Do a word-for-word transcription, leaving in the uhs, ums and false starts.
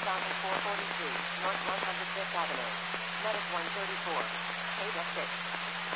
thousand four hundred forty-three, North one hundred fifth Avenue. Medic one thirty-four. K six.